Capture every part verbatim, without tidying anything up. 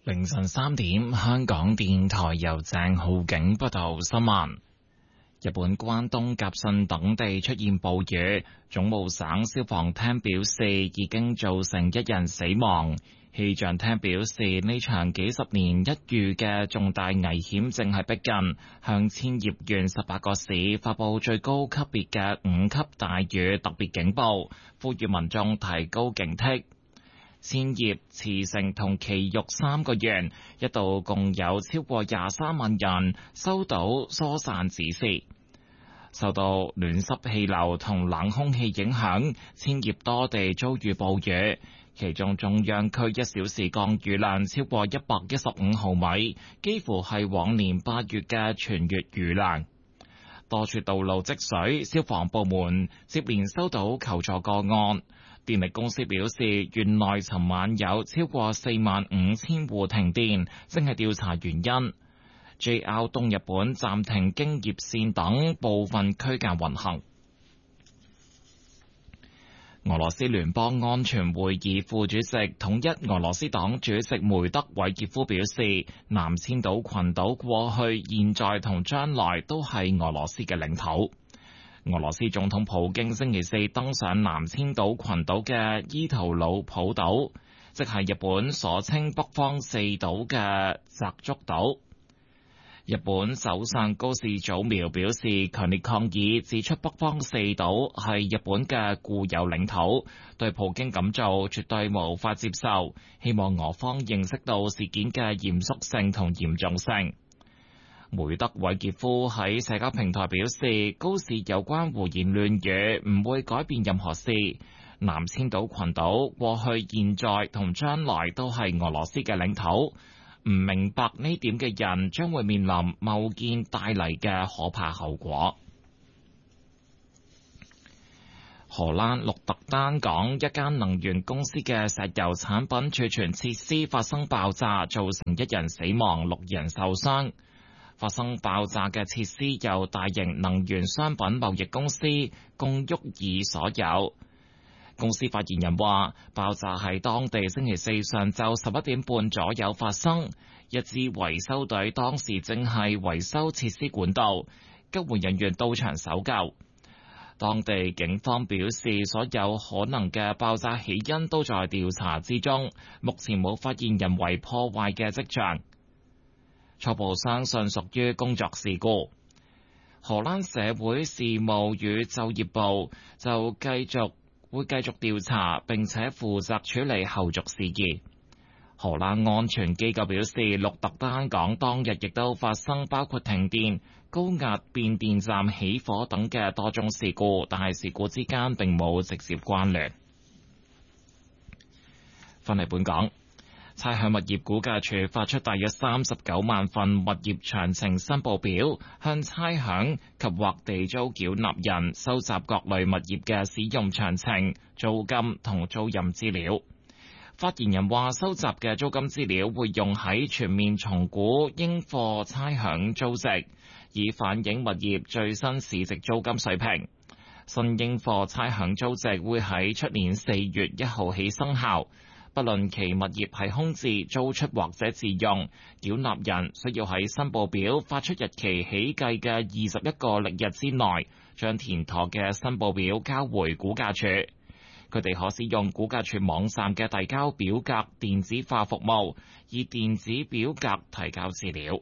凌晨三點，香港電台由鄭浩景報道新聞。日本關東、甲信等地出現暴雨，總務省消防廳表示已經造成一人死亡。氣象廳表示呢場幾十年一遇嘅重大危險正係逼近，向千葉縣十八個市發佈最高級別嘅五級大雨特別警報，呼籲民眾提高警惕。千葉、茨城同埼玉三個縣一度共有超過廿三萬人收到疏散指示。受到暖濕氣流同冷空氣影響，千葉多地遭遇暴雨，其中中央區一小時降雨量超過一百一十五毫米，幾乎係往年八月嘅全月雨量。多處道路積水，消防部門接連收到求助個案。電力公司表示，縣內尋晚有超過四萬五千戶停電，正係調查原因。J R 東日本暫停京葉線等部分區間運行。俄羅斯聯邦安全會議副主席、統一俄羅斯黨主席梅德韋傑夫表示，南千島群島過去、現在同將來都係俄羅斯嘅領土。俄羅斯總統普京星期四登上南千島群島嘅伊圖魯普島，即係日本所稱北方四島嘅澤竹島。日本首相高市早苗表示強烈抗議，指出北方四島係日本嘅固有領土，對普京咁做絕對無法接受，希望俄方認識到事件嘅嚴肅性同嚴重性。梅德韋傑夫喺社交平台表示，高市有關胡言亂語唔會改變任何事。南千島群島過去、現在同將來都係俄羅斯嘅領土。唔明白呢點嘅人將會面臨貿建帶嚟嘅可怕後果。荷蘭鹿特丹港一間能源公司嘅石油產品儲存設施發生爆炸，造成一人死亡、六人受傷。發生爆炸嘅設施由大型能源商品貿易公司共沃爾所有。公司發言人話，爆炸喺當地星期四上晝十一點半左右發生，一支維修隊當時正係維修設施管道，救援人員到場搜救。當地警方表示，所有可能嘅爆炸起因都在調查之中，目前冇發現人為破壞嘅跡象，初步相信屬於工作事故。荷蘭社會事務與就業部就繼續會繼續調查，並且負責處理後續事宜。荷蘭安全機構表示，鹿特丹港當日亦都發生包括停電、高壓變電站起火等嘅多宗事故，但係事故之間並冇直接關聯。返嚟本港，差餉物業估價署發出大約三十九萬份物業詳情申報表，向差餉及或地租繳納人收集各類物業嘅使用詳情、租金同租賃資料。發言人話，收集嘅租金資料會用喺全面重估應課差餉租值，以反映物業最新市值租金水平。新應課差餉租值會喺出年四月一號起生效。不論其物業係空置、租出或者自用，繳納人需要喺申報表發出日期起計嘅二十一個曆日之內，將填妥嘅申報表交回估價署。佢哋可使用估價署網站嘅遞交表格電子化服務，以電子表格提交資料。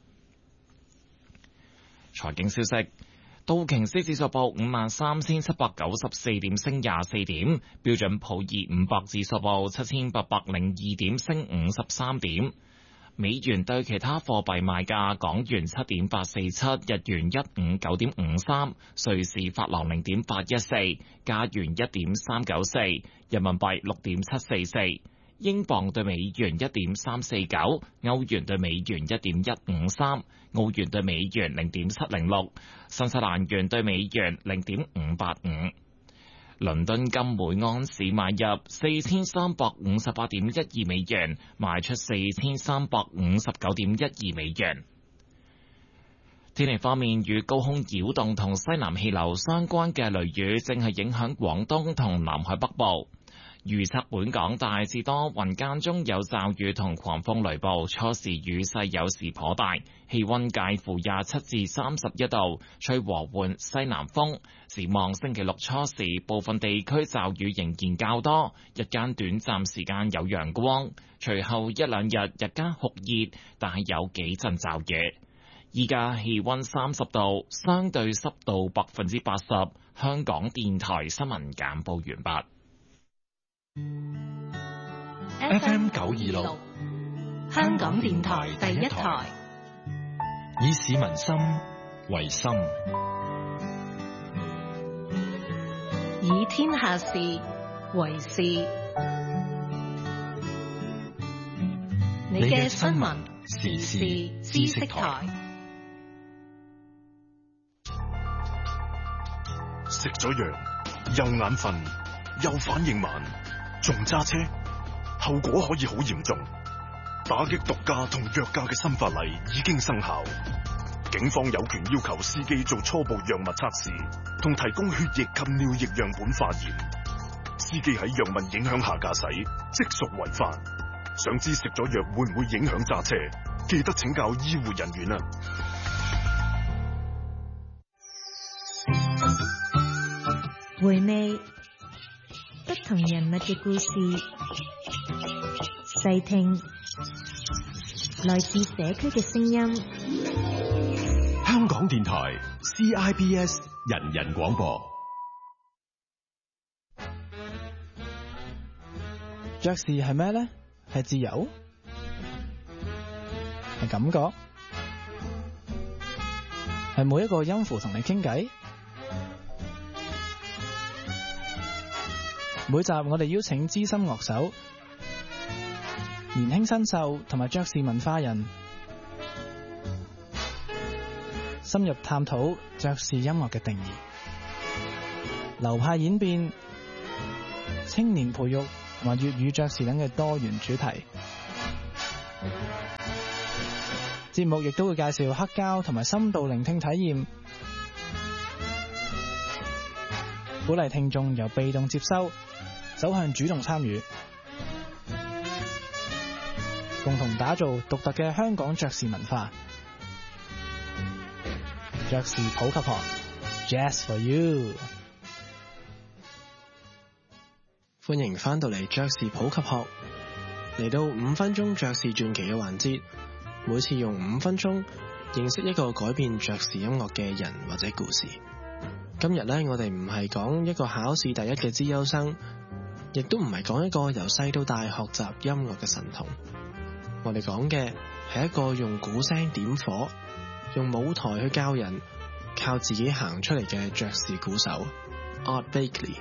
財經消息。道瓊斯指數報五萬三千七百九十四點，升廿四點；標準普爾五百指數報七千八百零二點，升五十三點。美元對其他貨幣賣價：港元七點八四七，日元一五九點五三，瑞士法郎零點八一四，加元一點三九四，人民幣六點七四四。英鎊對美元一點三四九，歐元對美元一點一五三，澳元對美元零點七零六，新西蘭元對美元零點五八五。倫敦金每安士買入四千三百五十八點一二美元，賣出四千三百五十九點一二美元。天氣方面，與高空擾動同西南氣流相關嘅雷雨正係影響廣東同南海北部。 預測本港大致多雲間中有驟雨同狂風雷暴，初時雨勢有時頗大，氣溫介乎廿七至三十一度，吹和緩西南風。展望星期六初時，部分地區驟雨仍然較多，日間短暫時間有陽光，隨後一兩日日間酷熱，但係有幾陣驟雨。依家氣溫三十度，相對濕度百分之八十。香港電台新聞簡報完畢。 F M 九二六，香港電台第一台，以市民心為心， 以天下事為事。你嘅新聞時事知識台。 食咗藥又眼瞓又反應慢，仲揸車，後果可以好嚴重。打擊毒駕同藥駕嘅新法例已經生效，警方有權要求司機做初步藥物測試，同提供血液及尿液樣本化驗。司機喺藥物影響下駕駛，即屬違法。想知食咗藥會唔會影響揸車？記得請教醫護人員啊！ 回味不同人物嘅故事，細聽來自社區嘅聲音。 香港電台 C I B S 人人廣播。 爵士係咩呢？係自由？係感覺？係每一個音符同你傾偈？每集我哋邀請資深樂手、年輕新秀同埋爵士文化人，深入探討爵士音樂嘅定義、流派演變、青年培育同埋粵語爵士等嘅多元主題。節目亦都會介紹黑膠同埋深度聆聽體驗，鼓勵聽眾由被動接收走向主動參與，共同打造獨特嘅香港爵士文化。爵士普及學 Jazz for You， 歡迎翻到嚟爵士普及學，嚟到五分鐘爵士傳奇嘅環節，每次用五分鐘認識一個改變爵士音樂嘅人或者故事。今日呢，我哋唔係講一個考試第一嘅資優生，亦都唔係講一個由細到大學習音樂嘅神童，我哋講嘅係一個用鼓聲點火，用舞台去教人，靠自己行出嚟嘅爵士鼓手 Art Blakey。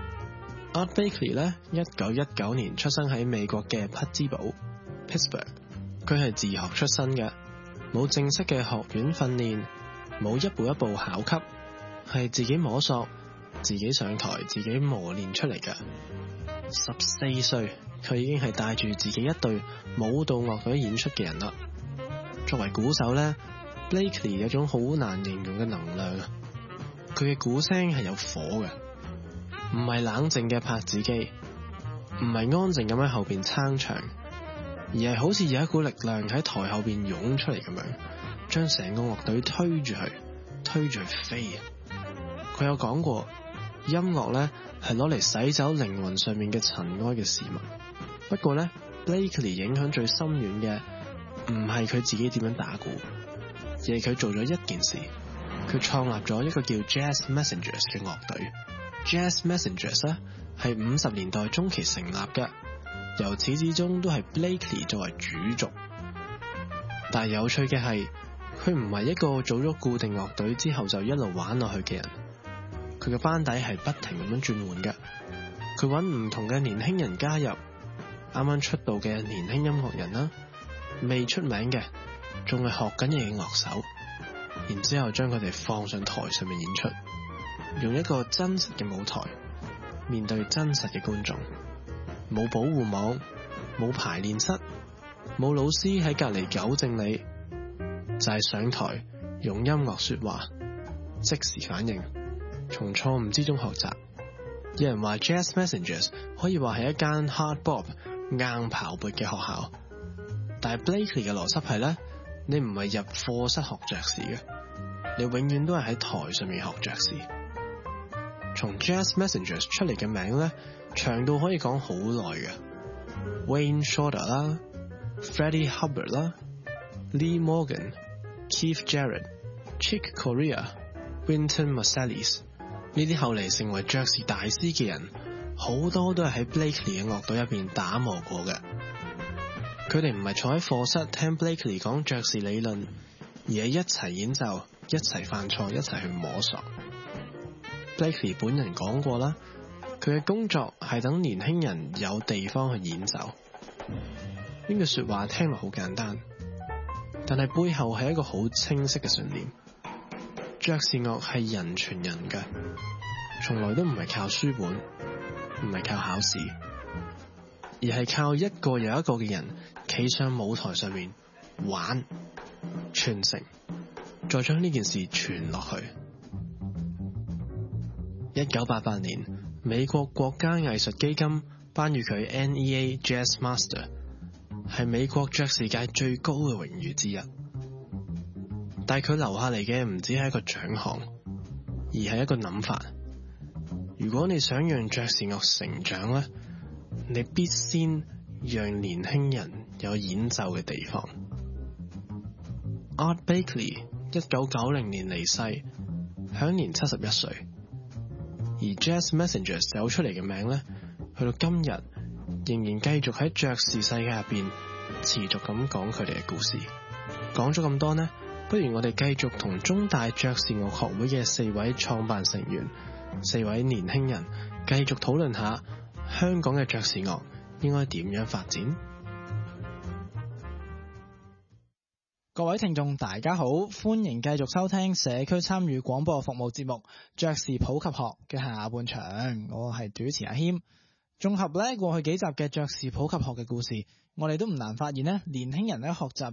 Art Blakey 咧，一九一九年出生喺美國嘅匹茲堡 Pittsburgh， 佢係自學出身嘅，冇正式嘅學院訓練，冇一步一步考級，係自己摸索，自己上台，自己磨練出嚟嘅。十四歲，佢已經係帶住自己一隊舞蹈樂隊演出嘅人啦。作為鼓手咧， Blakey 有種好難形容嘅能量啊！佢嘅鼓聲係有火嘅，唔係冷靜嘅拍子機，唔係安靜咁喺後邊撐場，而係好似有一股力量喺台後邊湧出嚟咁樣，將成個樂隊推住去，推住去飛啊！佢有講過，音樂咧係攞嚟洗走靈魂上面嘅塵埃嘅事物。不過咧 Blakey 影響最深遠嘅唔係佢自己點樣打鼓，而係佢做咗一件事，佢創立咗一個叫 Jazz Messengers 嘅樂隊。Jazz Messengers 咧係五十年代中期成立嘅，由始至終都係 Blakey 作為主軸。但係有趣嘅係，佢唔係一個組咗固定樂隊之後就一路玩落去嘅人，佢嘅班底係不停咁樣轉換嘅。佢揾唔同嘅年輕人加入，啱啱出道嘅年輕音樂人啦，未出名嘅，仲係學緊嘢嘅樂手，然之後將佢哋放上台上面演出，用一個真實嘅舞台面對真實嘅觀眾，冇保護網，冇排練室，冇老師喺隔籬糾正你，就係上台用音樂說話，即時反應，從錯誤之中學習， 有人話 Jazz Messengers 可以話係一間 hard bop 硬刨撥嘅學校，但係 Blakely 嘅邏輯係咧，你唔係入課室學爵士嘅，你永遠都係喺台上面學爵士。從 Jazz Messengers 出嚟嘅名咧，長到可以講好耐嘅 Wayne Shorter 啦、Freddie Hubbard 啦、Lee Morgan、Keith Jarrett、Chick Corea、Wynton Marsalis， 呢啲後嚟成為爵士大師嘅人，好多都係喺 Blakely 嘅樂隊入邊打磨過嘅。佢哋唔係坐喺課室聽 Blakely 講爵士理論，而係一齊演奏、一齊犯錯、一齊去摸索。Blakely 本人講過啦，佢嘅工作係等年輕人有地方去演奏。呢句說話聽落好簡單，但係背後係一個好清晰嘅信念。爵士樂係人傳人嘅，從來都唔係靠書本，唔係靠考試，而係靠一個又一個嘅人企上舞台上面玩、傳承，再將呢件事傳落去。一九八八年，美國國家藝術基金頒予佢 N E A Jazz Master， 係美國爵士界最高嘅榮譽之一。但係佢留下嚟嘅唔只係一個獎項，而係一個諗法。如果你想讓爵士樂成長咧，你必先讓年輕人有演奏嘅地方。Art Blakely 一九九零年離世，享年七十一歲。而 Jazz Messengers 走出嚟嘅名咧，去到今日仍然繼續喺爵士世界入邊持續咁講佢哋嘅故事。講咗咁多呢，不如我哋繼續同中大爵士樂學會嘅四位創辦成員、四位年輕人繼續討論下香港嘅爵士樂應該點樣發展。 各位聽眾大家好，歡迎繼續收聽社區參與廣播服務節目爵士普及學嘅下半場，我係主持阿謙。綜合咧過去幾集嘅爵士普及學嘅故事，我哋都唔難發現咧，年輕人咧學習